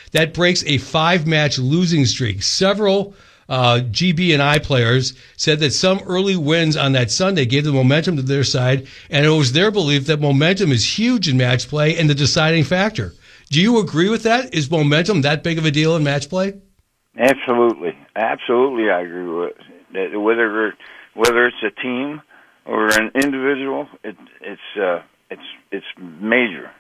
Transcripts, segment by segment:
that breaks a 5-match losing streak. Several GB and I players said that some early wins on that Sunday gave the momentum to their side, and it was their belief that momentum is huge in match play and the deciding factor. Do you agree with that? Is momentum that big of a deal in match play? Absolutely, I agree with it. Whether it's a team or an individual, it's major.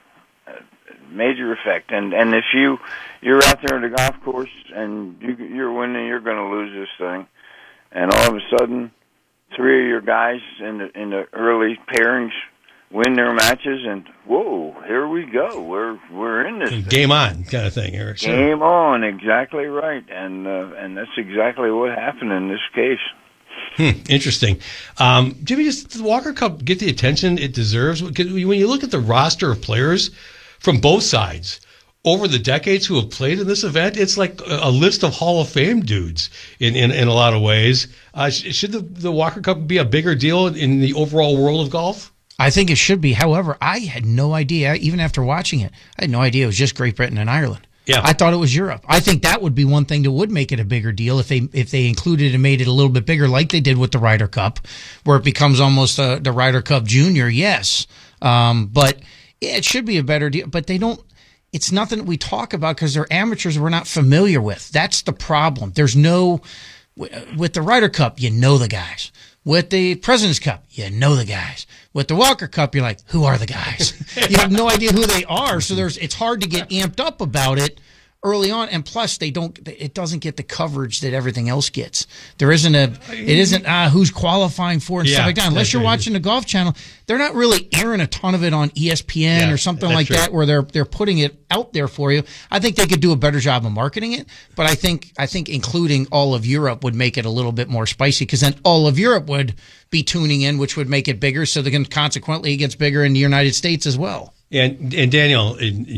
Major effect, and if you're out there on the golf course and you're winning, you're going to lose this thing, and all of a sudden, 3 of your guys in the early pairings win their matches, and whoa, here we go, we're in this game on kind of thing, Eric. Game on, exactly right, and that's exactly what happened in this case. Interesting. Jimmy, does the Walker Cup get the attention it deserves? When you look at the roster of players from both sides over the decades who have played in this event, it's like a list of Hall of Fame dudes in a lot of ways. Should the Walker Cup be a bigger deal in the overall world of golf? I think it should be. However, I had no idea, even after watching it, I had no idea it was just Great Britain and Ireland. Yeah. I thought it was Europe. I think that would be one thing that would make it a bigger deal if they included and made it a little bit bigger, like they did with the Ryder Cup, where it becomes almost the Ryder Cup Junior. Yes, but it should be a better deal. But they don't. It's nothing that we talk about because they're amateurs we're not familiar with. That's the problem. There's no with the Ryder Cup. You know the guys. With the President's Cup, you know the guys. With the Walker Cup, you're like, who are the guys? You have no idea who they are, so it's hard to get amped up about it early on. And plus, it doesn't get the coverage that everything else gets. It isn't who's qualifying for and stuff like that. Unless you're watching the Golf Channel, they're not really airing a ton of it on ESPN or something like that, where they're putting it out there for you. I think they could do a better job of marketing it, but I think including all of Europe would make it a little bit more spicy, because then all of Europe would be tuning in, which would make it bigger. So consequently, it gets bigger in the United States as well. And Daniel,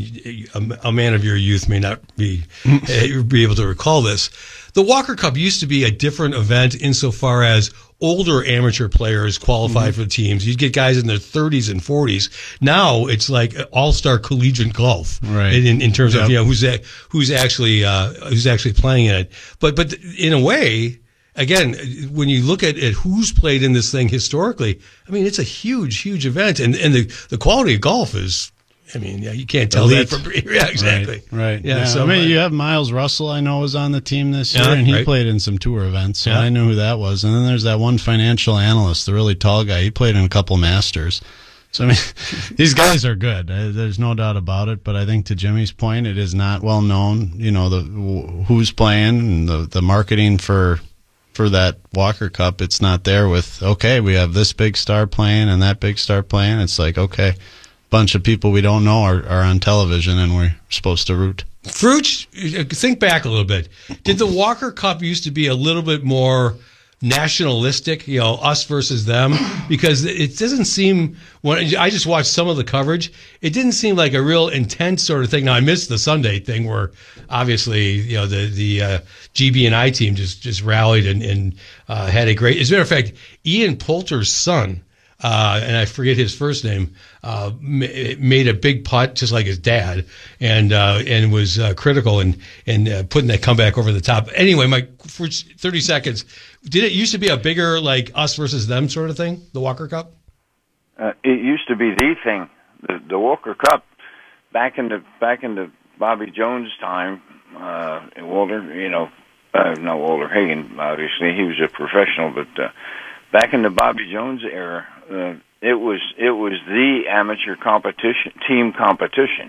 a man of your youth may not be able to recall this. The Walker Cup used to be a different event insofar as older amateur players qualified for the teams. You'd get guys in their 30s and 40s. Now it's like all-star collegiate golf, right? In terms of who's actually playing in it. But in a way, again, when you look at who's played in this thing historically, I mean, it's a huge event, and the quality of golf is, I mean, you can't tell elite. That from exactly. Right. Yeah. So I mean, you have Miles Russell, I know, was on the team this year, and he played in some tour events, so I knew who that was. And then there's that one financial analyst, the really tall guy. He played in a couple Masters. So I mean, these guys are good. There's no doubt about it. But I think to Jimmy's point, it is not well known. You know, who's playing and the marketing for that Walker Cup, it's not there with, okay, we have this big star playing and that big star playing. It's like, okay, a bunch of people we don't know are on television and we're supposed to root. Fruch, think back a little bit. Did the Walker Cup used to be a little bit more nationalistic, us versus them? Because it doesn't seem, when I just watched some of the coverage, it didn't seem like a real intense sort of thing. Now, I missed the Sunday thing where obviously, the GB and I team just rallied and had a great, as a matter of fact, Ian Poulter's son, and I forget his first name, made a big putt just like his dad, and was critical and putting that comeback over the top. Anyway, Mike, for 30 seconds, did it used to be a bigger like us versus them sort of thing, the Walker Cup? It used to be the thing, the Walker Cup, back in the Bobby Jones time. Walter, not Walter Hagen, obviously he was a professional, but back in the Bobby Jones era, it was the amateur team competition,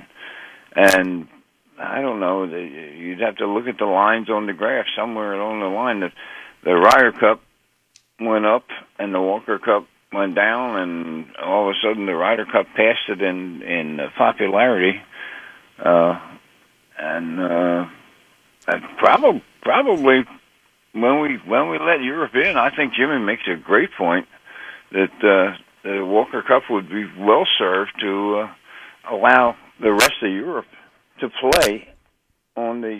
and I don't know, you'd have to look at the lines on the graph somewhere along the line that the Ryder Cup went up and the Walker Cup went down, and all of a sudden the Ryder Cup passed it in popularity, and probably when we let Europe in, I think Jimmy makes a great point that the Walker Cup would be well served to allow the rest of Europe to play on the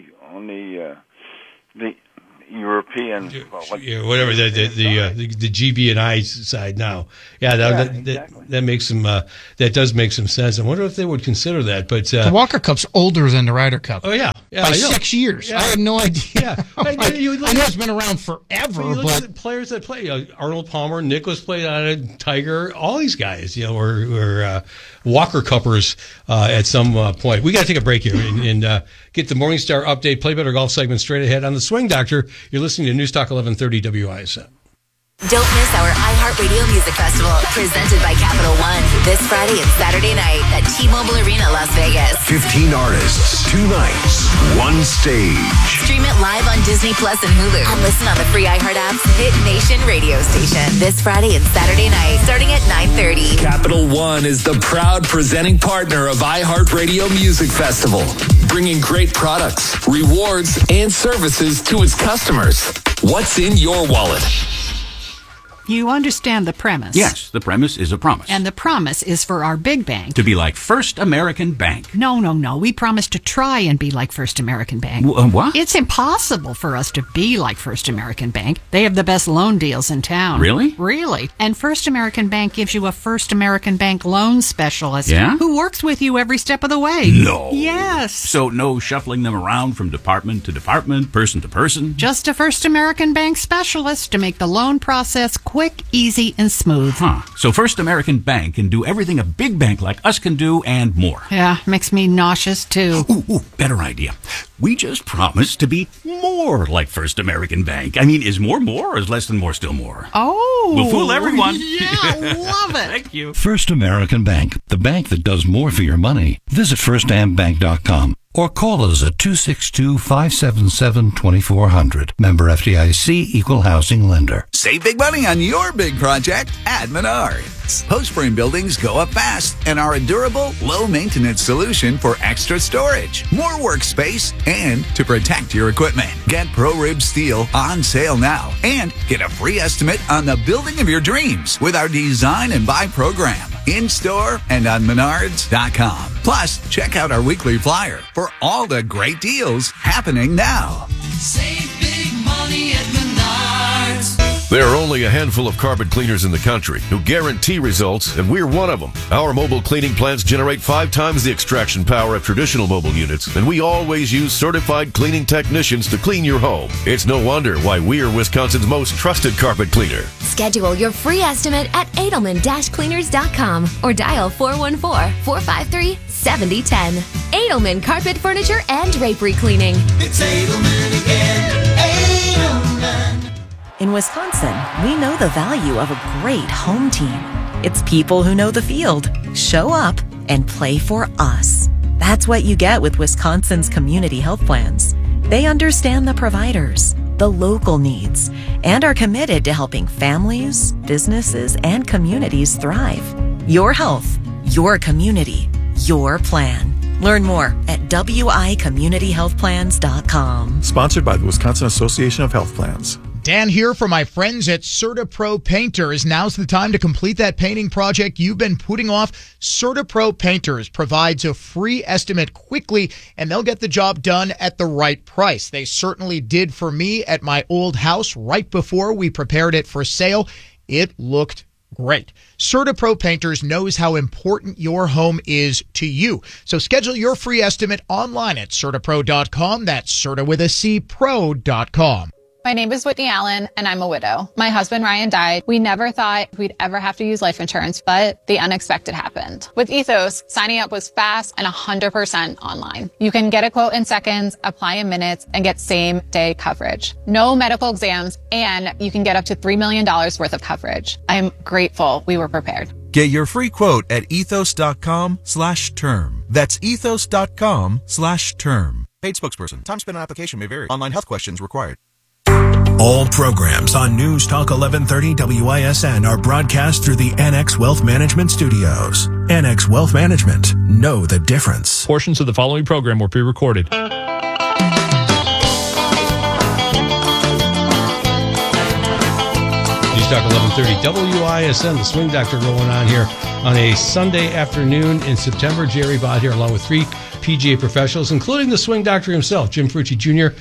European, whatever the GB and I side now. Yeah, that makes some that does make some sense. I wonder if they would consider that. But the Walker Cup's older than the Ryder Cup. Oh yeah, by 6 years. Yeah. I had no idea. Yeah. I know it's been around forever, but the players that play, Arnold Palmer, Nicholas played on it, Tiger, all these guys, were Walker Cuppers at some point. We got to take a break here and get the Morningstar update, Play Better Golf segment straight ahead on the Swing Doctor. You're listening to News Talk 1130 WISN. Don't miss our iHeartRadio Music Festival, presented by Capital One, this Friday and Saturday night at T-Mobile Arena, Las Vegas. 15 artists, 2 nights, 1 stage. Stream it live on Disney Plus and Hulu, and listen on the free iHeart app's Hit Nation radio station this Friday and Saturday night, starting at 9:30. Capital One is the proud presenting partner of iHeartRadio Music Festival, bringing great products, rewards, and services to its customers. What's in your wallet? You understand the premise. Yes, the premise is a promise. And the promise is for our big bank to be like First American Bank. No. We promise to try and be like First American Bank. What? It's impossible for us to be like First American Bank. They have the best loan deals in town. Really? Really. And First American Bank gives you a First American Bank loan specialist who works with you every step of the way. No. Yes. So no shuffling them around from department to department, person to person? Just a First American Bank specialist to make the loan process quick, easy, and smooth. So First American Bank can do everything a big bank like us can do and more. Yeah, makes me nauseous too. Ooh, better idea. We just promise to be more like First American Bank. I mean, is more or is less than more still more? Oh. We'll fool everyone. Yeah, love it. Thank you. First American Bank, the bank that does more for your money. Visit firstambank.com. Or call us at 262-577-2400. Member FDIC, Equal Housing Lender. Save big money on your big project at Menards. Post-frame buildings go up fast and are a durable, low-maintenance solution for extra storage, more workspace, and to protect your equipment. Get ProRib Steel on sale now and get a free estimate on the building of your dreams with our Design and Buy program. In-store and on Menards.com. Plus, check out our weekly flyer for all the great deals happening now. Save big money at Menards. There are only a handful of carpet cleaners in the country who guarantee results, and we're one of them. Our mobile cleaning plants generate 5 times the extraction power of traditional mobile units, and we always use certified cleaning technicians to clean your home. It's no wonder why we're Wisconsin's most trusted carpet cleaner. Schedule your free estimate at Edelman-Cleaners.com or dial 414-453-7010. Edelman Carpet Furniture and Drapery Cleaning. It's Edelman again. Edelman. In Wisconsin, we know the value of a great home team. It's people who know the field, show up, and play for us. That's what you get with Wisconsin's community health plans. They understand the providers, the local needs, and are committed to helping families, businesses, and communities thrive. Your health, your community, your plan. Learn more at wicommunityhealthplans.com. Sponsored by the Wisconsin Association of Health Plans. Dan here for my friends at CertaPro Painters. Now's the time to complete that painting project you've been putting off. CertaPro Painters provides a free estimate quickly, and they'll get the job done at the right price. They certainly did for me at my old house right before we prepared it for sale. It looked great. CertaPro Painters knows how important your home is to you. So schedule your free estimate online at CertaPro.com. That's Certa with a C, pro.com. My name is Whitney Allen, and I'm a widow. My husband, Ryan, died. We never thought we'd ever have to use life insurance, but the unexpected happened. With Ethos, signing up was fast and 100% online. You can get a quote in seconds, apply in minutes, and get same-day coverage. No medical exams, and you can get up to $3 million worth of coverage. I am grateful we were prepared. Get your free quote at ethos.com/term. That's ethos.com/term. Paid spokesperson. Time spent on application may vary. Online health questions required. All programs on News Talk 1130 WISN are broadcast through the NX Wealth Management Studios. NX Wealth Management. Know the difference. Portions of the following program were pre-recorded. News Talk 1130 WISN, the Swing Doctor rolling on here on a Sunday afternoon in September. Jerry Bott here along with 3 PGA professionals, including the Swing Doctor himself, Jim Frucci Jr.,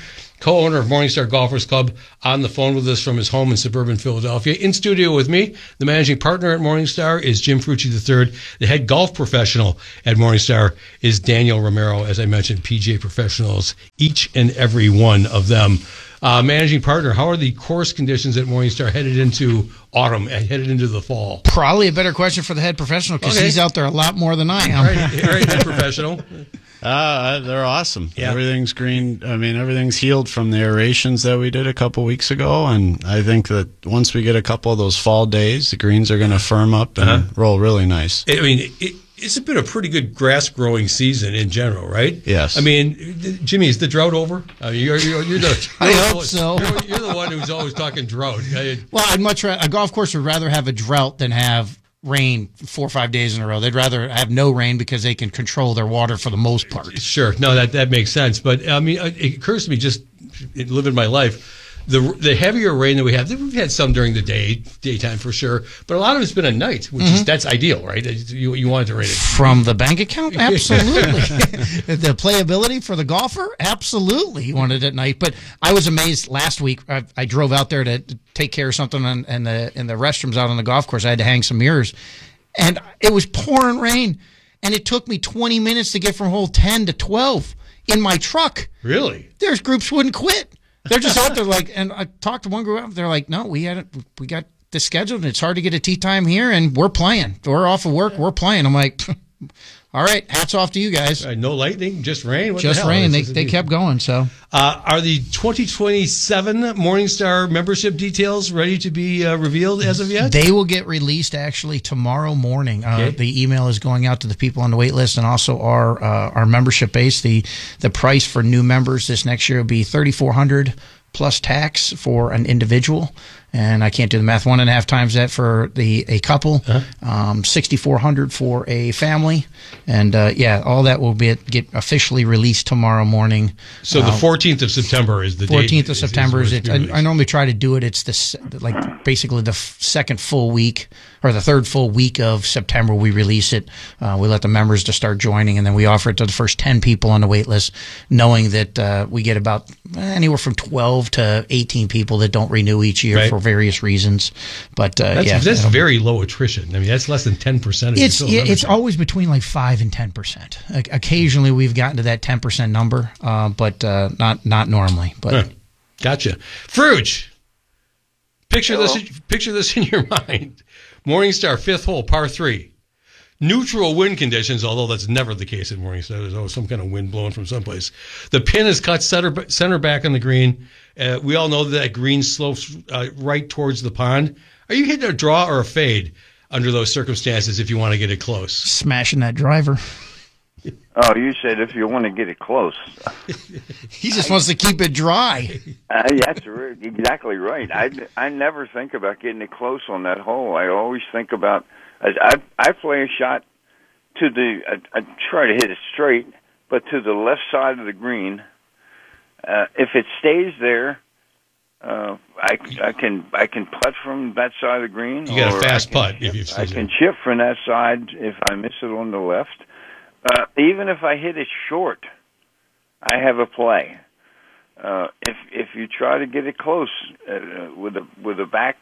co-owner of Morningstar Golfers Club, on the phone with us from his home in suburban Philadelphia. In studio with me, the managing partner at Morningstar is Jim Frucci III. The head golf professional at Morningstar is Daniel Romero. As I mentioned, PGA professionals, each and every one of them. Managing partner, how are the course conditions at Morningstar headed into autumn and headed into the fall? Probably a better question for the head professional because he's out there a lot more than I am. All right, head professional. They're awesome. Yeah. Everything's green. I mean, everything's healed from the aerations that we did a couple weeks ago, and I think that once we get a couple of those fall days, the greens are going to firm up and roll really nice. I mean, it's been a pretty good grass growing season in general, right? Yes. I mean, Jimmy, is the drought over? You're I hope so. You're the one who's always talking drought. Well, I'd much rather, a golf course would rather have a drought than have rain 4 or 5 days in a row. They'd rather have no rain because they can control their water for the most part. Sure. No, that makes sense. But I mean, it occurs to me just living my life. The heavier rain that we've had some during the daytime for sure, but a lot of it's been at night, which is that's ideal, right? You want it to rain from the bank account, absolutely. The playability for the golfer, absolutely. You want it at night, but I was amazed last week. I drove out there to take care of something in the restrooms out on the golf course. I had to hang some mirrors, and it was pouring rain, and it took me 20 minutes to get from hole 10 to 12 in my truck. Really? There's groups wouldn't quit. They're just out there and I talked to one group. They're like, no, we got this scheduled, and it's hard to get a tee time here, and we're playing. We're off of work, we're playing. I'm like, all right, hats off to you guys. No lightning, just rain. What just the hell? Rain. They kept going. So, are the 2027 Morningstar membership details ready to be revealed as of yet? They will get released actually tomorrow morning. Okay. The email is going out to the people on the wait list and also our membership base. The price for new members this next year will be $3,400 plus tax for an individual. And I can't do the math. 1.5 times that for a couple, $6,400 for a family, and all that will get officially released tomorrow morning. So the 14th of September is the 14th of September is it? I normally try to do it. It's basically the second full week or the third full week of September. We release it. We let the members to start joining, and then we offer it to the first 10 people on the wait list, knowing that we get about anywhere from 12 to 18 people that don't renew each year for various reasons. But that's very low attrition. I mean, that's less than 10%. It's always between like 5 and 10%. Occasionally, we've gotten to that 10% number, but not normally. But gotcha. Fruge, picture this in your mind. Morningstar, 5th hole, par 3. Neutral wind conditions, although that's never the case at Morningstar. There's always some kind of wind blowing from someplace. The pin is cut center back on the green. We all know that green slopes right towards the pond. Are you hitting a draw or a fade under those circumstances if you want to get it close? Smashing that driver. Oh, you said if you want to get it close. He just wants to keep it dry. That's exactly right. I never think about getting it close on that hole. I always think about... I play a shot to I try to hit it straight, but to the left side of the green. If it stays there, I can putt from that side of the green. You got a fast putt. I can chip from that side if I miss it on the left. Even if I hit it short, I have a play. If you try to get it close with a back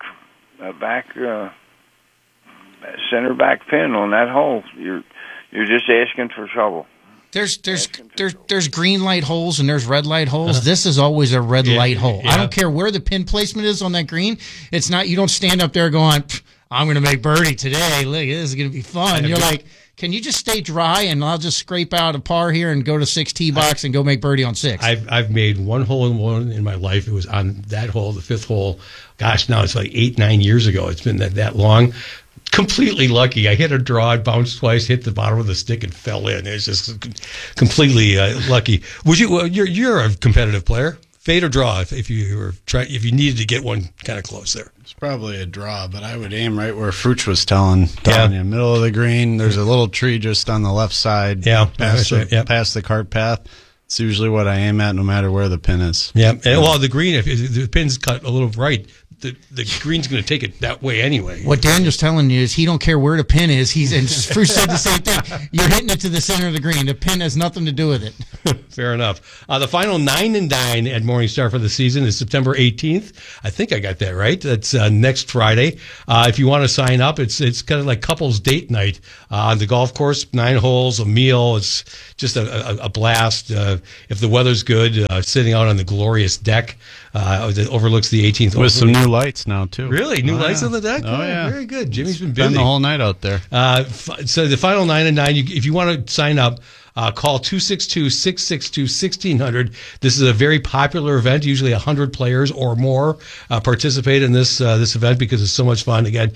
center back pin on that hole, you're just asking for trouble. There's green light holes and there's red light holes. This is always a red light hole. I don't care where the pin placement is on that green. It's not. You don't stand up there going, I'm going to make birdie today. Look, this is going to be fun. You're like, can you just stay dry and I'll just scrape out a par here and go to 6 tee box and go make birdie on 6? I've made one hole in one in my life. It was on that hole, the 5th hole. Gosh, now it's like 8-9 years ago. It's been that long. Completely lucky. I hit a draw, it bounced twice, hit the bottom of the stick, and fell in. It's just completely lucky. Would you? You're a competitive player. Fade or draw if you needed to get one kind of close there. It's probably a draw, but I would aim right where Fruch was telling you, middle of the green. There's a little tree just on the left side. Yeah, past the cart path. It's usually what I aim at no matter where the pin is. Yeah. And, well, the green, if the pin's cut a little right, the green's going to take it that way anyway. What Daniel's telling you is he don't care where the pin is. And Bruce said the same thing. You're hitting it to the center of the green. The pin has nothing to do with it. Fair enough. The final 9 and Dine at Morningstar for the season is September 18th. I think I got that right. That's next Friday. If you want to sign up, it's kind of like couples date night on the golf course. 9 holes, a meal. It's just a blast. If the weather's good, sitting out on the glorious deck that overlooks the 18th. With some new lights now, too. Really? New lights on the deck? Oh, yeah. Very good. Jimmy's been busy. Spend the whole night out there. So the final 9 and 9, if you want to sign up, call 262-662-1600. This is a very popular event. Usually 100 players or more participate in this event because it's so much fun. Again,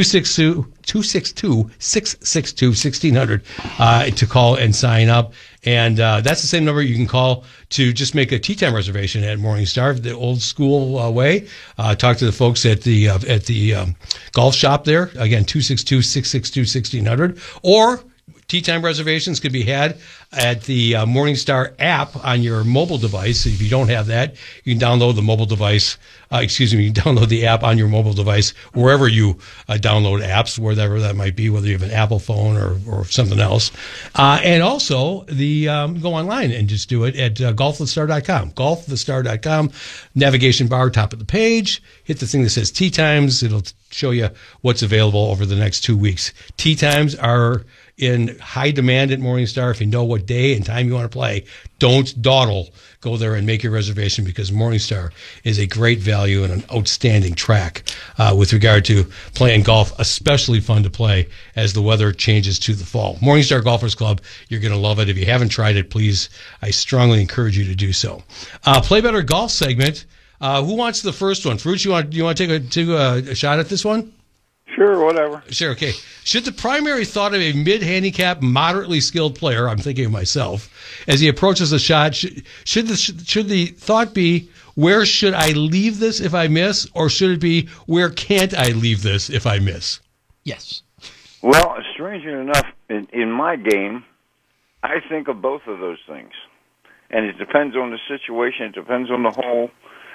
262-662-1600 to call and sign up. And that's the same number you can call to just make a tea time reservation at Morningstar, the old school way. Talk to the folks at the golf shop there. Again, 262-662-1600. Or tea time reservations can be had at the Morningstar app on your mobile device. If you don't have that, you can download the mobile device. You can download the app on your mobile device wherever you download apps, whatever that might be, whether you have an Apple phone or something else. And also go online and just do it at golfthestar.com. Golfthestar.com, navigation bar, top of the page. Hit the thing that says Tea Times. It'll show you what's available over the next 2 weeks. Tea Times are in high demand at Morningstar. If you know what day and time you want to play, don't dawdle. Go there and make your reservation because Morningstar is a great value and an outstanding track with regard to playing golf, especially fun to play as the weather changes to the fall. Morningstar Golfers Club, you're going to love it. If you haven't tried it, please, I strongly encourage you to do so. Play Better Golf segment. Who wants the first one? Fruits, you want to take a shot at this one? Sure, whatever. Sure, okay. Should the primary thought of a mid-handicap, moderately skilled player, I'm thinking of myself, as he approaches the shot, should the thought be, where should I leave this if I miss, or should it be, where can't I leave this if I miss? Yes. Well, strangely enough, in my game, I think of both of those things. And it depends on the situation. It depends on the hole.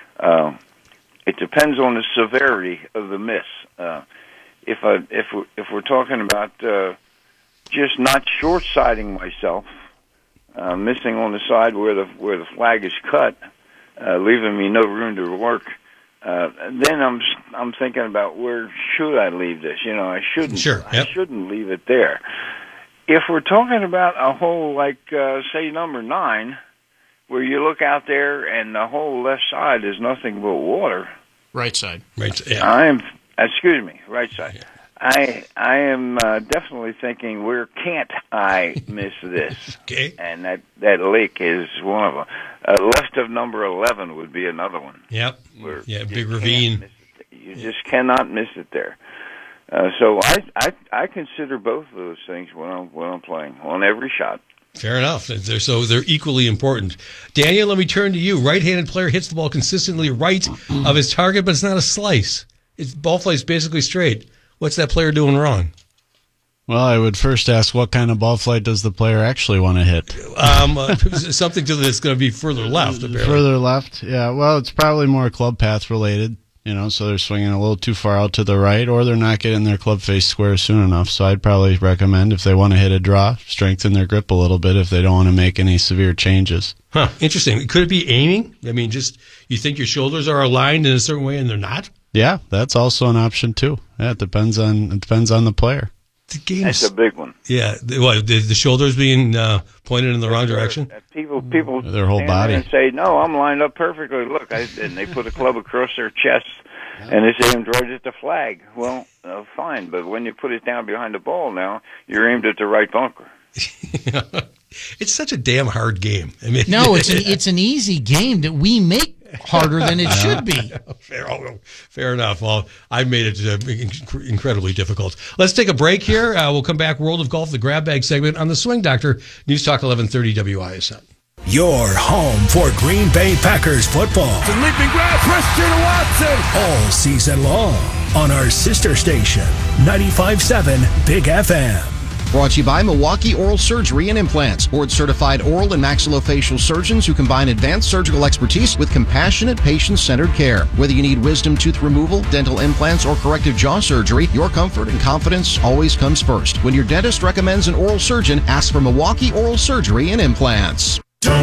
It depends on the severity of the miss. If we're talking about just not short-siding myself, missing on the side where the flag is cut, leaving me no room to work, then I'm thinking about where should I leave this? I shouldn't. Sure. Yep. I shouldn't leave it there. If we're talking about a hole like say number 9, where you look out there and the whole left side is nothing but water. Right side. Right. Yeah. Right side. Yeah. I am definitely thinking, where can't I miss this? Okay. And that lake is one of them. Left of number 11 would be another one. Yep. Yeah, big ravine. You just cannot miss it there. So I consider both of those things when I'm playing on every shot. Fair enough. They're equally important. Daniel, let me turn to you. Right-handed player hits the ball consistently right of his target, but it's not a slice. Its ball flight's basically straight. What's that player doing wrong? Well, I would first ask, what kind of ball flight does the player actually want to hit? Something that's going to be further left. Apparently. Further left, yeah. Well, it's probably more club path related. So they're swinging a little too far out to the right, or they're not getting their club face square soon enough. So I'd probably recommend, if they want to hit a draw, strengthen their grip a little bit if they don't want to make any severe changes. Huh, interesting. Could it be aiming? I mean, just you think your shoulders are aligned in a certain way and they're not? Yeah, that's also an option too. Yeah, it depends on the player. That's a big one. Yeah, the shoulders being pointed in the wrong direction. People, their whole body, and say, "No, I'm lined up perfectly." Look, and they put a club across their chest, and it's aimed right at the flag. Well, fine, but when you put it down behind the ball, now you're aimed at the right bunker. It's such a damn hard game. I mean, no, it's an easy game that we make harder than it should be. Fair enough. Well, I've made it incredibly difficult. Let's take a break here. We'll come back. World of Golf, the grab bag segment on the Swing Doctor, News Talk 1130 WISN. Your home for Green Bay Packers football. The leaping grab, Christian Watson. All season long on our sister station, 95.7 Big FM. Brought to you by Milwaukee Oral Surgery and Implants. Board-certified oral and maxillofacial surgeons who combine advanced surgical expertise with compassionate, patient-centered care. Whether you need wisdom tooth removal, dental implants, or corrective jaw surgery, your comfort and confidence always comes first. When your dentist recommends an oral surgeon, ask for Milwaukee Oral Surgery and Implants.